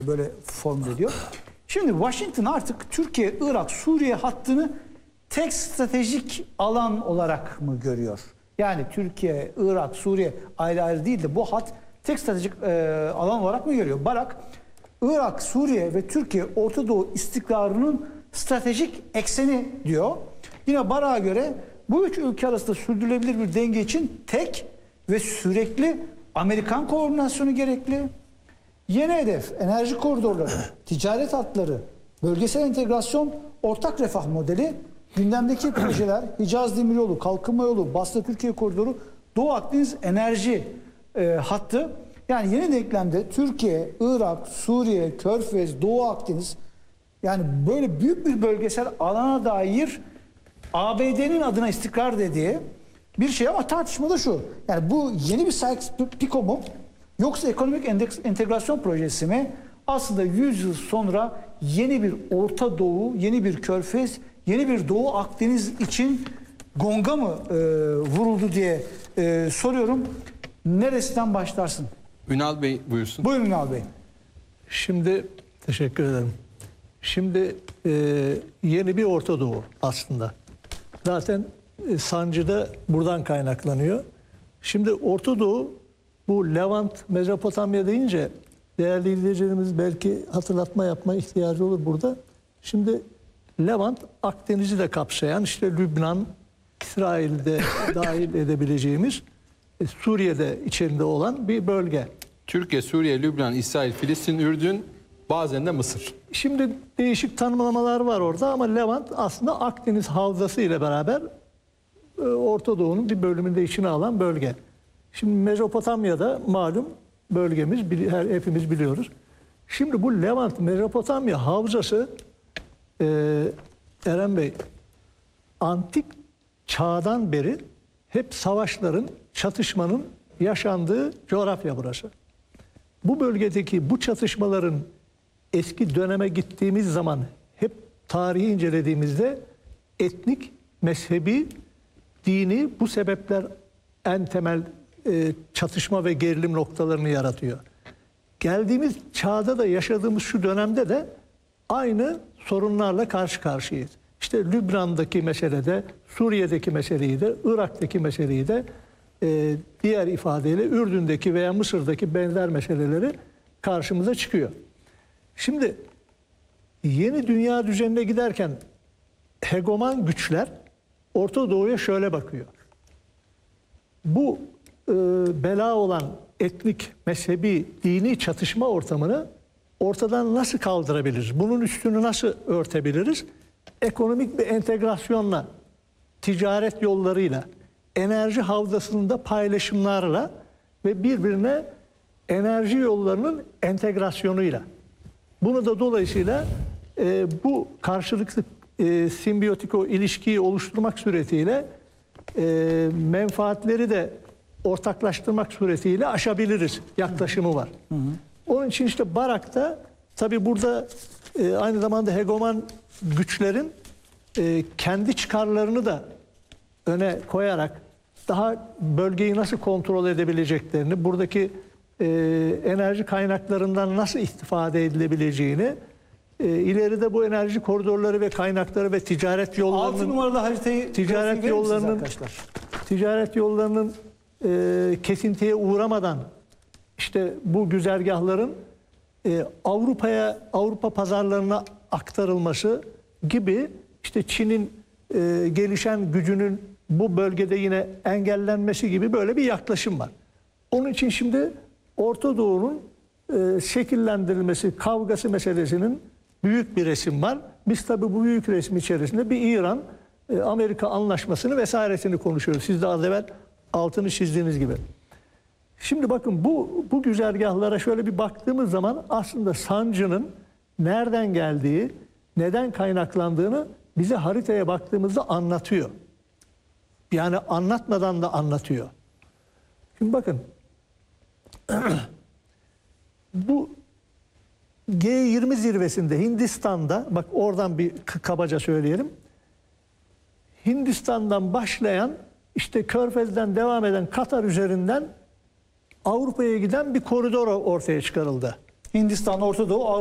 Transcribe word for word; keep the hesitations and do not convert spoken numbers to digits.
böyle formüle ediyor. Şimdi Washington artık Türkiye, Irak, Suriye hattını tek stratejik alan olarak mı görüyor? Yani Türkiye, Irak, Suriye ayrı ayrı değil de bu hat tek stratejik e, alan olarak mı görüyor? Barak, Irak, Suriye ve Türkiye Orta Doğu istikrarının stratejik ekseni diyor. Yine Barak'a göre bu üç ülke arasında sürdürülebilir bir denge için tek ve sürekli Amerikan koordinasyonu gerekli. Yeni hedef enerji koridorları, ticaret hatları, bölgesel entegrasyon, ortak refah modeli, gündemdeki projeler Hicaz Demiryolu, Kalkınma Yolu, Basra Türkiye Koridoru, Doğu Akdeniz enerji e, hattı. Yani yeni denklemde Türkiye, Irak, Suriye, Körfez, Doğu Akdeniz, yani böyle büyük bir bölgesel alana dair A B D'nin adına istikrar dediği bir şey, ama tartışma da şu. Yani bu yeni bir Sykes-Picot mu yoksa ekonomik entegrasyon projesi mi? Aslında yüz yıl sonra yeni bir Orta Doğu, yeni bir Körfez, yeni bir Doğu Akdeniz için gonga mı e, vuruldu diye e, soruyorum. Neresinden başlarsın? Ünal Bey buyursun. Buyurun Ünal Bey. Şimdi teşekkür ederim. Şimdi e, yeni bir Orta Doğu aslında. Zaten e, sancı da buradan kaynaklanıyor. Şimdi Orta Doğu, bu Levant, Mezopotamya deyince değerli izleyicilerimiz belki hatırlatma yapma ihtiyacı olur burada. Şimdi Levant, Akdeniz'i de kapsayan, işte Lübnan, İsrail'de dahil edebileceğimiz, e, Suriye'de içinde olan bir bölge. Türkiye, Suriye, Lübnan, İsrail, Filistin, Ürdün, bazen de Mısır. Şimdi değişik tanımlamalar var orada ama Levant aslında Akdeniz havzası ile beraber e, Orta Doğu'nun bir bölümünü de içine alan bölge. Şimdi Mezopotamya'da malum bölgemiz, her, hepimiz biliyoruz. Şimdi bu Levant, Mezopotamya havzası, e, Eren Bey, antik çağdan beri hep savaşların, çatışmanın yaşandığı coğrafya burası. Bu bölgedeki bu çatışmaların eski döneme gittiğimiz zaman, hep tarihi incelediğimizde etnik, mezhebi, dini bu sebepler en temel e, çatışma ve gerilim noktalarını yaratıyor. Geldiğimiz çağda da yaşadığımız şu dönemde de aynı sorunlarla karşı karşıyayız. İşte Lübnan'daki meselede, Suriye'deki meseleyi de, Irak'taki meseleyi de, e, diğer ifadeyle Ürdün'deki veya Mısır'daki benzer meseleleri karşımıza çıkıyor. Şimdi yeni dünya düzenine giderken hegeman güçler Orta Doğu'ya şöyle bakıyor. Bu e, bela olan etnik, mezhebi, dini çatışma ortamını ortadan nasıl kaldırabiliriz? Bunun üstünü nasıl örtebiliriz? Ekonomik bir entegrasyonla, ticaret yollarıyla, enerji havzasında paylaşımlarla ve birbirine enerji yollarının entegrasyonuyla. Bunu da dolayısıyla e, bu karşılıklı e, simbiyotik o ilişkiyi oluşturmak suretiyle e, menfaatleri de ortaklaştırmak suretiyle aşabiliriz yaklaşımı var. Hı hı. Onun için işte Barak'ta tabii burada e, aynı zamanda hegeman güçlerin e, kendi çıkarlarını da öne koyarak daha bölgeyi nasıl kontrol edebileceklerini, buradaki e, enerji kaynaklarından nasıl istifade edilebileceğini, e, ileride bu enerji koridorları ve kaynakları ve ticaret yollarının altı numaralı haritayı ticaret yollarının ticaret yollarının e, kesintiye uğramadan işte bu güzergahların e, Avrupa'ya, Avrupa pazarlarına aktarılması gibi, işte Çin'in e, gelişen gücünün bu bölgede yine engellenmesi gibi böyle bir yaklaşım var. Onun için şimdi Orta Doğu'nun e, şekillendirilmesi, kavgası meselesinin büyük bir resim var. Biz tabii bu büyük resim içerisinde bir İran, e, Amerika anlaşmasını vesairesini konuşuyoruz. Siz de az evvel altını çizdiğiniz gibi. Şimdi bakın bu, bu güzergahlara şöyle bir baktığımız zaman aslında sancının nereden geldiği, neden kaynaklandığını bize haritaya baktığımızda anlatıyor. Yani anlatmadan da anlatıyor. Şimdi bakın bu G yirmi zirvesinde Hindistan'da, bak oradan bir kabaca söyleyelim. Hindistan'dan başlayan, işte Körfez'den devam eden Katar üzerinden Avrupa'ya giden bir koridor ortaya çıkarıldı. Hindistan, Orta Doğu,